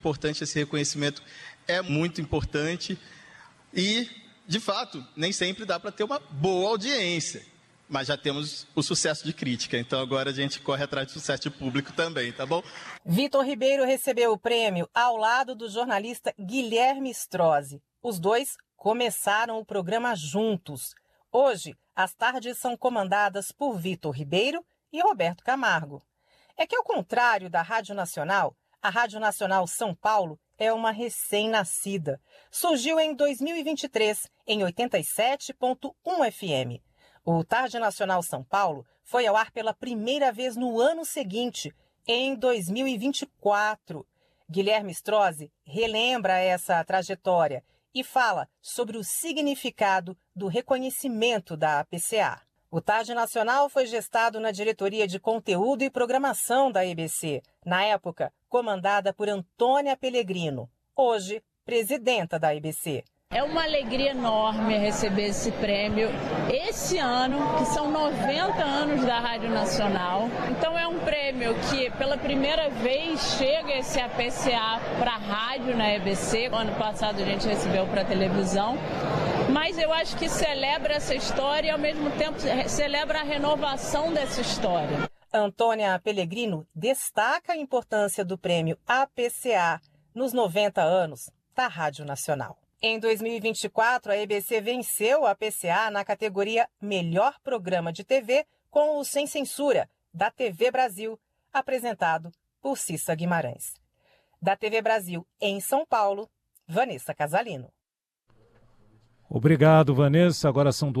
Importante, esse reconhecimento é muito importante e, de fato, nem sempre dá para ter uma boa audiência, mas já temos o sucesso de crítica, então agora a gente corre atrás do sucesso de público também, tá bom? Vitor Ribeiro recebeu o prêmio ao lado do jornalista Guilherme Strozzi. Os dois começaram o programa juntos. Hoje, as tardes são comandadas por Vitor Ribeiro e Roberto Camargo. É que, ao contrário da Rádio Nacional, a Rádio Nacional São Paulo é uma recém-nascida. Surgiu em 2023, em 87.1 FM. O Tarde Nacional São Paulo foi ao ar pela primeira vez no ano seguinte, em 2024. Guilherme Strozzi relembra essa trajetória e fala sobre o significado do reconhecimento da APCA. O Tarde Nacional foi gestado na Diretoria de Conteúdo e Programação da EBC, na época comandada por Antônia Pellegrino, hoje presidenta da EBC. É uma alegria enorme receber esse prêmio esse ano, que são 90 anos da Rádio Nacional. Então é um prêmio que pela primeira vez chega esse APCA para a rádio na EBC. Ano passado a gente recebeu para a televisão. Mas eu acho que celebra essa história e ao mesmo tempo celebra a renovação dessa história. Antônia Pellegrino destaca a importância do prêmio APCA nos 90 anos da Rádio Nacional. Em 2024, a EBC venceu a APCA na categoria Melhor Programa de TV com o Sem Censura, da TV Brasil, apresentado por Cissa Guimarães. Da TV Brasil, em São Paulo, Vanessa Casalino. Obrigado, Vanessa. Agora são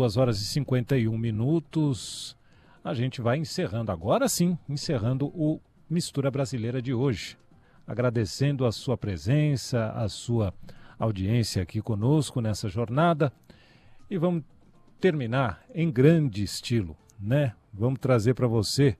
2h51. A gente vai encerrando, agora sim, encerrando o Mistura Brasileira de hoje. Agradecendo a sua presença, a sua audiência aqui conosco nessa jornada. E vamos terminar em grande estilo, né? Vamos trazer para você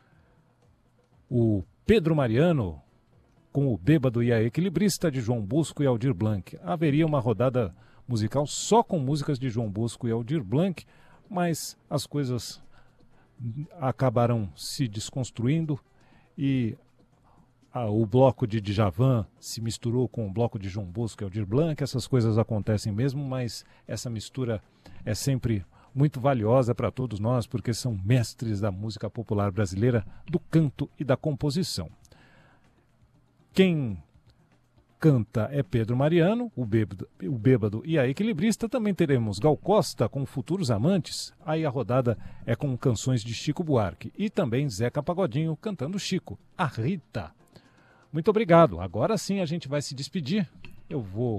o Pedro Mariano com o Bêbado e a Equilibrista de João Bosco e Aldir Blanc. Haveria uma rodada musical só com músicas de João Bosco e Aldir Blanc, mas as coisas acabaram se desconstruindo e o bloco de Djavan se misturou com o bloco de João Bosco e Aldir Blanc. Essas coisas acontecem mesmo, mas essa mistura é sempre muito valiosa para todos nós, porque são mestres da música popular brasileira, do canto e da composição. Quem canta é Pedro Mariano, o Bêbado e a Equilibrista. Também teremos Gal Costa com Futuros Amantes. Aí a rodada é com canções de Chico Buarque. E também Zeca Pagodinho cantando Chico, a Rita. Muito obrigado. Agora sim a gente vai se despedir. Eu vou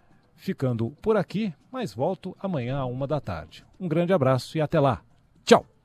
ficando por aqui, mas volto amanhã à 1h da tarde. Um grande abraço e até lá. Tchau!